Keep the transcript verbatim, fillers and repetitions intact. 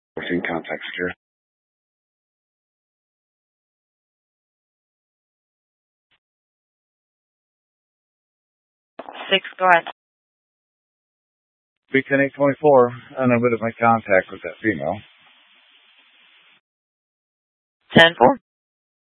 fourteen, contact secure. Six, go ahead. Beacon eight twenty-four, unlimited my contact with that female. Ten four.